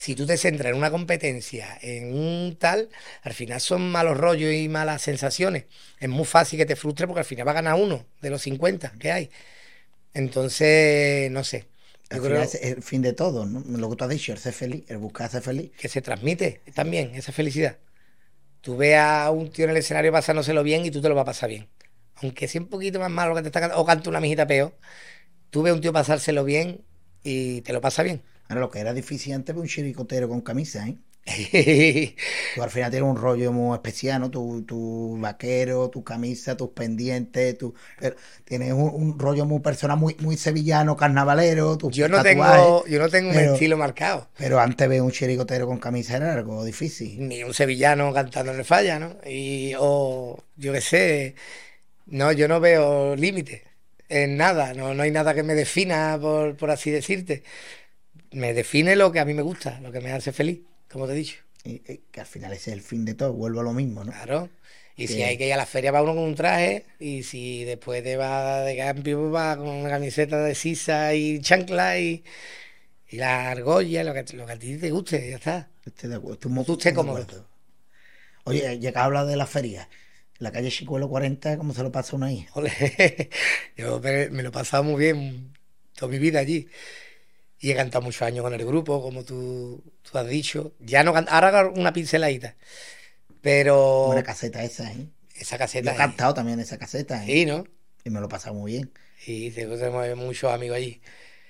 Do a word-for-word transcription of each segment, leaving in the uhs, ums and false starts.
Si tú te centras en una competencia, en un tal, al final son malos rollos y malas sensaciones. Es muy fácil que te frustre porque al final va a ganar uno de los cincuenta que hay. Entonces, no sé. Al Yo final es creo el fin de todo, ¿no? Lo que tú has dicho, el ser feliz, el buscar ser feliz. que se transmite también esa felicidad. Tú ves a un tío en el escenario pasándoselo bien y tú te lo vas a pasar bien. Aunque sea un poquito más malo que te está cantando, o canta una mijita peor, tú ves a un tío pasárselo bien y te lo pasa bien. Ahora, lo que era difícil antes fue un chiricotero con camisa, ¿eh? Sí, Tú al final tienes un rollo muy especial, ¿no? Tu, tu vaquero, tu camisa, tus pendientes, tu, pero tienes un, un rollo muy personal, muy, muy sevillano, carnavalero, tus Yo no tatuajes, tengo, yo no tengo un pero, estilo marcado. pero antes ver un chiricotero con camisa era algo difícil. Ni un sevillano cantando en el falla, ¿no? Y, o yo qué sé, no, yo no veo límites en nada, no, no hay nada que me defina, por, por así decirte. Me define lo que a mí me gusta, lo que me hace feliz, como te he dicho. Y, y que al final ese es el fin de todo, vuelvo a lo mismo, ¿no? Claro. Y si hay Que que ir a la feria va uno con un traje, y si después te va de cambio, pues va con una camiseta de sisa y chancla y, y la argolla, lo que, lo que a ti te guste, ya está. estoy de acuerdo, estoy Como muy, tú estés muy de cómodo. acuerdo. Oye, ya que hablas de la feria, la calle Chicuelo cuarenta, ¿cómo se lo pasa uno ahí? Ole. Yo me, me lo he pasado muy bien toda mi vida allí. Y he cantado muchos años con el grupo, como tú, tú has dicho. Ya no can- ahora hago una pinceladita, Buena pero caseta esa, ¿eh? esa Yo he caseta es. cantado también en esa caseta, ¿eh? Sí, ¿no? Y me lo he pasado muy bien. Y tenemos muchos amigos allí.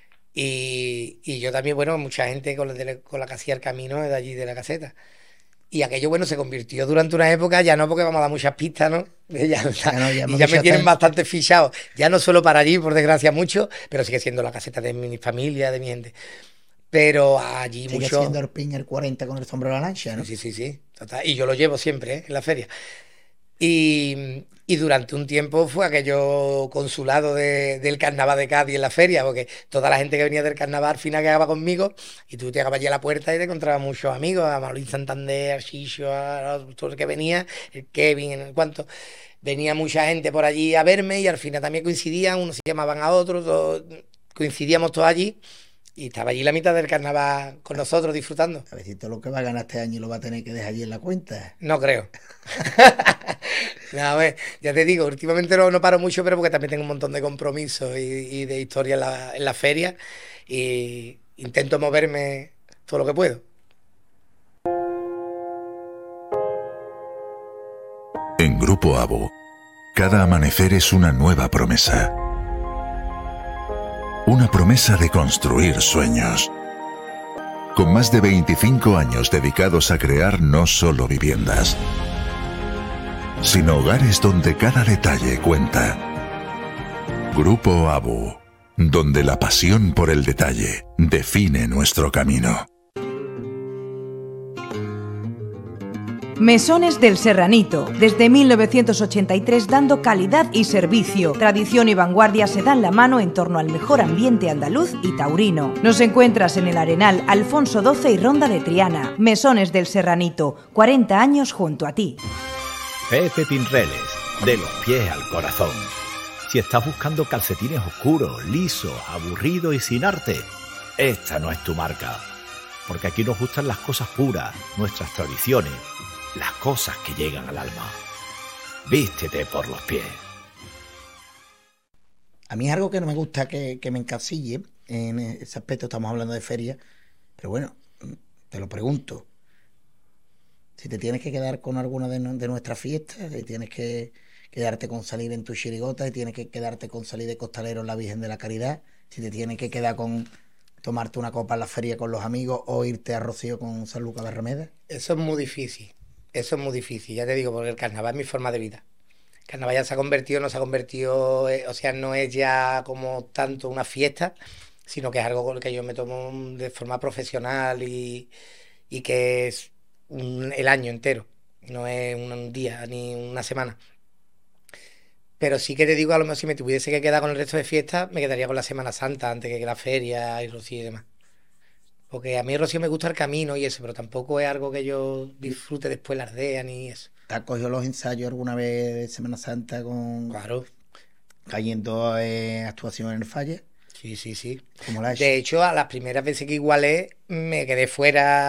Y, y yo también, bueno, mucha gente con la, de la- con la que hacía el camino de allí de la caseta. Y aquello, bueno, se convirtió durante una época, ya no porque vamos a dar muchas pistas, ¿no? Ya, ya- Ya no, ya y hemos ya dicho me hasta tienen en- bastante fichado, ya no solo para allí, por desgracia, mucho, pero sigue siendo la caseta de mi familia, de mi gente. Pero allí sigue siendo mucho. el pin el cuarenta con el sombrero a la lancha, Sí, ¿no? sí, sí, sí. Total. Y yo lo llevo siempre, ¿eh? En la feria. Y, y durante un tiempo fue aquello consulado de- del carnaval de Cádiz en la feria, porque toda la gente que venía del carnaval al final quedaba conmigo y tú llegabas allí a la puerta y te encontrabas muchos amigos, a Manuel Santander, a Xixo, a, a todo el que venía, el Kevin, en el cuanto. Venía mucha gente por allí a verme y al final también coincidían, unos se llamaban a otros, todos- coincidíamos todos allí y estaba allí la mitad del carnaval con nosotros disfrutando. A ver si todo lo que va a ganar este año lo va a tener que dejar allí en la cuenta. No creo. No, a ver, ya te digo, últimamente no, no paro mucho, pero porque también tengo un montón de compromisos y, y de historia en la, en la feria y intento moverme todo lo que puedo. En Grupo Abo, cada amanecer es una nueva promesa. Una promesa de construir sueños. Con más de veinticinco años dedicados a crear no solo viviendas, sino hogares donde cada detalle cuenta. Grupo Abo, donde la pasión por el detalle define nuestro camino. Mesones del Serranito, desde mil novecientos ochenta y tres dando calidad y servicio. Tradición y vanguardia se dan la mano en torno al mejor ambiente andaluz y taurino. Nos encuentras en el Arenal Alfonso doce y Ronda de Triana. Mesones del Serranito, cuarenta años junto a ti. Pepe Pinreles, de los pies al corazón. Si estás buscando calcetines oscuros, lisos, aburridos y sin arte, esta no es tu marca. Porque aquí nos gustan las cosas puras, nuestras tradiciones, las cosas que llegan al alma. Vístete por los pies. A mí es algo que no me gusta que, que me encasille en ese aspecto, estamos hablando de feria, pero bueno, te lo pregunto. Si te tienes que quedar con alguna de, de nuestras fiestas, si tienes que quedarte con salir en tu chirigota, si tienes que quedarte con salir de costalero en la Virgen de la Caridad, si te tienes que quedar con tomarte una copa en la feria con los amigos o irte a Rocío con San Lucas de Remeda. Eso es muy difícil, eso es muy difícil, ya te digo, porque el carnaval es mi forma de vida. El carnaval ya se ha convertido, no se ha convertido, eh, o sea, no es ya como tanto una fiesta, sino que es algo con lo que yo me tomo de forma profesional y, y que es un- el año entero, no es un, un día ni una semana. Pero sí que te digo, a lo mejor si me tuviese que quedar con el resto de fiestas, me quedaría con la Semana Santa antes que la feria y Rocío y demás. Porque a mí Rocío me gusta el camino y eso, pero tampoco es algo que yo disfrute después la aldea ni eso. ¿Te has cogido los ensayos alguna vez de Semana Santa con Claro, cayendo eh, actuación en el Falle? sí, sí, sí. Como la has De hecho. hecho, a las primeras veces que igualé, me quedé fuera